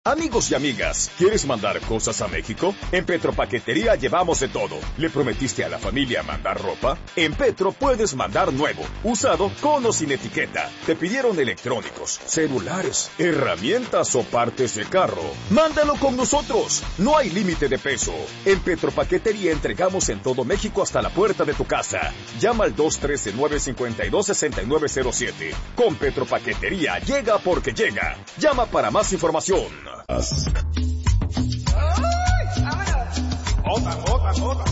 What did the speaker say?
Amigos y amigas, ¿quieres mandar cosas a México? En Petropaquetería llevamos de todo. ¿Le prometiste a la familia mandar ropa? En Petro puedes mandar nuevo, usado, con o sin etiqueta. Te pidieron electrónicos, celulares, herramientas o partes de carro. ¡Mándalo con nosotros! No hay límite de peso. En Petropaquetería entregamos en todo México hasta la puerta de tu casa. Llama al 213-952-6907. Con Petropaquetería llega porque llega. Llama para más información. Otra.